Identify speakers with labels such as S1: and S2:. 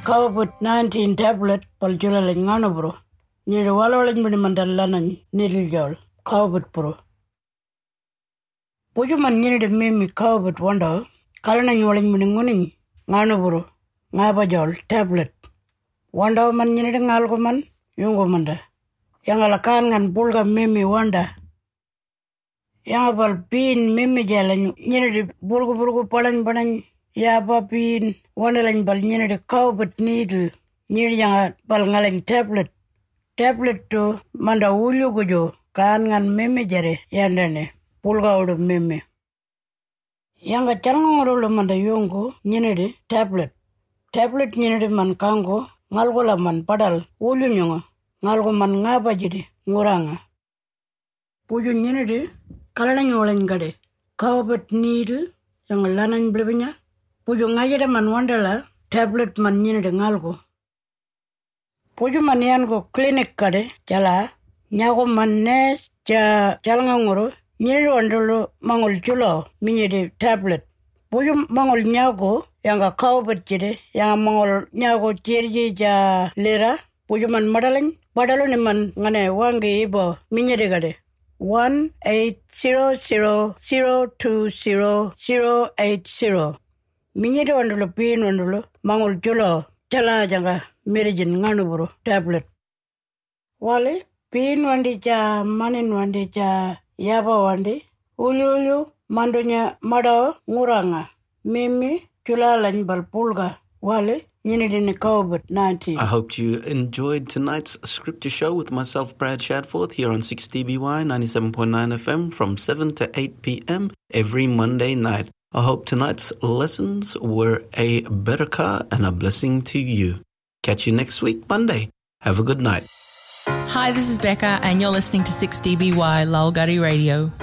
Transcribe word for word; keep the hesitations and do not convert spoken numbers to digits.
S1: COVID nineteen tablet paljula lingano bro. Ni walo lin bin mandalla nan niljol COVID bro. Puju man ni de mimi COVID wanda kalana ni walin bin ngoni ngano bro. Ngaba jol tablet. Wanda man ni de ngal ko man yungo manda. Yang alakan ngan bulga mimi wanda. Yang bal pin mimi jalan ni de bulgu bulgu palan palan ya ba pin wanda lan bal ni de COVID needle ni yang bal ngalan tablet. Tablet to manda ulu gujo kan ngan mimi jare yandane pulga udu mimi. Yang ga charangoro manda yungo ni de tablet. Tablet ni de man kango ngalgo la man padal ulu nyonga ngalgo man ngaba jide nguranga. Puju ni de kalana nyolen gade COVID needle yang lanan blebnya. Puju ngajere man wandala tablet man ni de ngalgo. Puju manian go clinic kade jala nyago mannes ja jalangangoro nyiri wandolo mangol chulo minye de tablet. Puju mangol nyago yanga COVID jide yanga mangol nyago jirji ja lera puju man madaling badalo ni man ngane wangi ibo minye de gade one eight zero zero zero two zero zero eight zero minye de wandolo pin wandolo mangol chulo jala janga Merijin nganu bro tablet. Wale pin wandi cha manin wandi cha yaba wandi ulu ulu mandonya mado nguranga mimi chulalan balpulga wale nyini dini COVID nineteen.
S2: I hope you enjoyed tonight's scripture show with myself, Brad Shadforth, here on six D B Y ninety-seven point nine F M from seven to eight p.m. every Monday night. I hope tonight's lessons were a barakah and a blessing to you. Catch you next week, Monday. Have a good night.
S3: Hi, this is Becca, and you're listening to six D B Y Lalgadi Radio.